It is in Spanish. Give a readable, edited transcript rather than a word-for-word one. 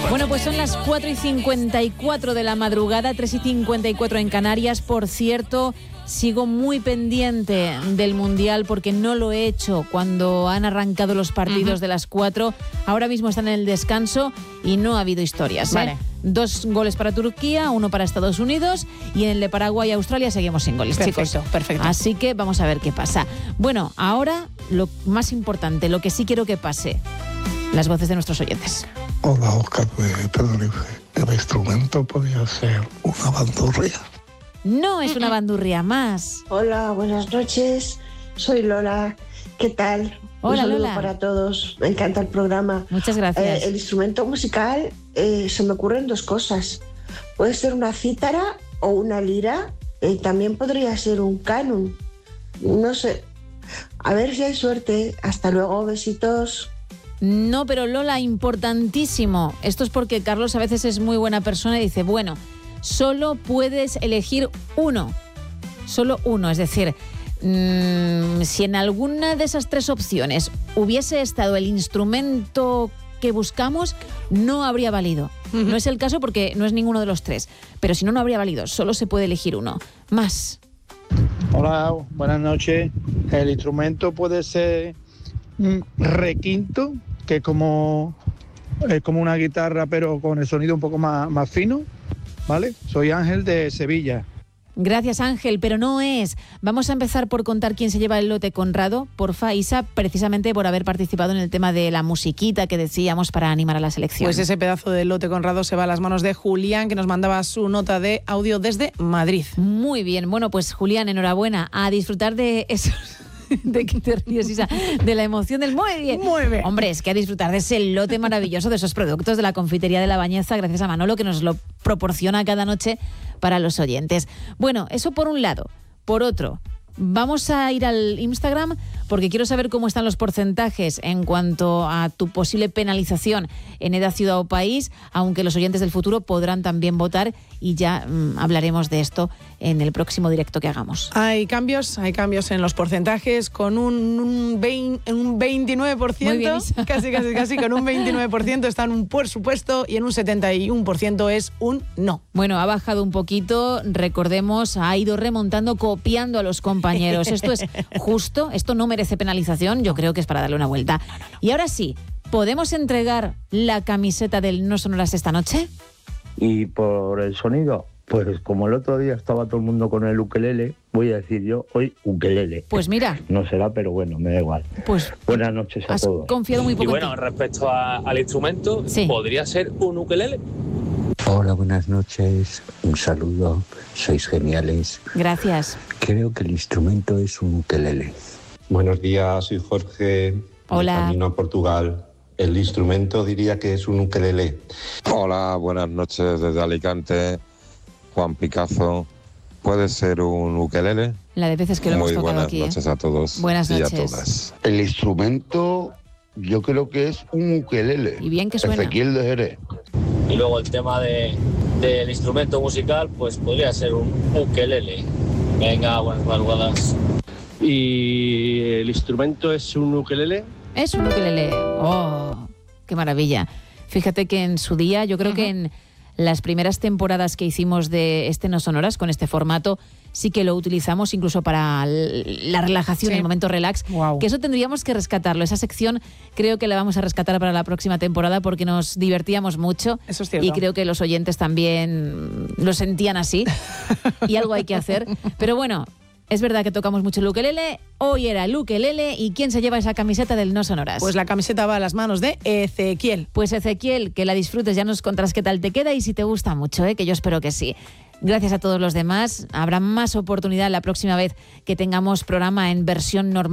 Bueno, pues son las 4:54 de la madrugada, 3:54 en Canarias. Por cierto, sigo muy pendiente del Mundial porque no lo he hecho cuando han arrancado los partidos de las 4. Ahora mismo están en el descanso y no ha habido historias. Vale. 2 goles para Turquía, 1 para Estados Unidos, y en el de Paraguay y Australia seguimos sin goles, chicos. Perfecto. Así que vamos a ver qué pasa. Bueno, ahora lo más importante, lo que sí quiero que pase, las voces de nuestros oyentes. Hola, Oscar de Tenerife. El instrumento podría ser una bandurria. No es una bandurria más. Hola, buenas noches. Soy Lola. ¿Qué tal? Hola, Un saludo Lola. para todos. Me encanta el programa. Muchas gracias. El instrumento musical, se me ocurren 2 cosas. Puede ser una cítara o una lira. También podría ser un canon. No sé. A ver si hay suerte. Hasta luego. Besitos. No, pero Lola, importantísimo. Esto es porque Carlos a veces es muy buena persona y dice, bueno, solo puedes elegir uno. Solo uno. Es decir, si en alguna de esas 3 opciones hubiese estado el instrumento que buscamos, no habría valido. No es el caso porque no es ninguno de los 3. Pero si no, no habría valido. Solo se puede elegir uno. Más. Hola, buenas noches. El instrumento puede ser un requinto, que es como una guitarra, pero con el sonido un poco más fino, ¿vale? Soy Ángel de Sevilla. Gracias, Ángel, pero no es. Vamos a empezar por contar quién se lleva el lote Conrado, porfa, Isa, precisamente por haber participado en el tema de la musiquita que decíamos para animar a la selección. Pues ese pedazo de lote Conrado se va a las manos de Julián, que nos mandaba su nota de audio desde Madrid. Muy bien, bueno, pues Julián, enhorabuena, a disfrutar de esos... ¿De qué te ríes, Isa? De la emoción del muy bien. Muy bien. Hombre, es que a disfrutar de ese lote maravilloso, de esos productos de la confitería de La Bañeza, gracias a Manolo, que nos lo proporciona cada noche para los oyentes. Bueno, eso por un lado. Por otro, vamos a ir al Instagram porque quiero saber cómo están los porcentajes en cuanto a tu posible penalización en edad, ciudad o país, aunque los oyentes del futuro podrán también votar y ya hablaremos de esto en el próximo directo que hagamos. Hay cambios en los porcentajes con un 29%, Muy bien, Isa. casi con un 29% está en un por supuesto y en un 71% es un no. Bueno, ha bajado un poquito, recordemos, ha ido remontando, copiando a los compañeros. Esto es justo, esto no merece penalización, yo creo que es para darle una vuelta. Y ahora sí, ¿podemos entregar la camiseta del No Sonoras esta noche? Y por el sonido, pues como el otro día estaba todo el mundo con el ukelele, voy a decir yo hoy ukelele. Pues mira. No será, pero bueno, me da igual. Pues buenas noches a has todos. confiado muy poco Y bueno, en ti. respecto al instrumento, Sí. ¿podría ser un ukelele? Hola, buenas noches. Un saludo. Sois geniales. Gracias. Creo que el instrumento es un ukelele. Buenos días, soy Jorge. Hola. De camino a Portugal. El instrumento diría que es un ukelele. Hola, buenas noches desde Alicante. Juan Picazo. ¿Puede ser un ukelele? La de veces que lo hemos Muy tocado buenas aquí. noches a todos Buenas y noches. a todas. El instrumento, yo creo que es un ukelele. Y bien que suena. Ezequiel de Jerez. Y luego el tema del instrumento musical, pues podría ser un ukelele. Venga, buenas madrugadas. ¿Y el instrumento es un ukelele? Es un ukelele. ¡Oh! ¡Qué maravilla! Fíjate que en su día, yo creo que en las primeras temporadas que hicimos de este No Sonoras, con este formato, sí que lo utilizamos incluso para la relajación, el momento relax. Wow. Que eso tendríamos que rescatarlo. Esa sección creo que la vamos a rescatar para la próxima temporada porque nos divertíamos mucho. Eso es cierto. Y creo que los oyentes también lo sentían así. Y algo hay que hacer. Pero bueno, es verdad que tocamos mucho el ukelele. Hoy era el ukelele. ¿Y quién se lleva esa camiseta del No Sonoras? Pues la camiseta va a las manos de Ezequiel. Pues Ezequiel, que la disfrutes, ya nos contarás qué tal te queda y si te gusta mucho, que yo espero que sí. Gracias a todos los demás. Habrá más oportunidad la próxima vez que tengamos programa en versión normal.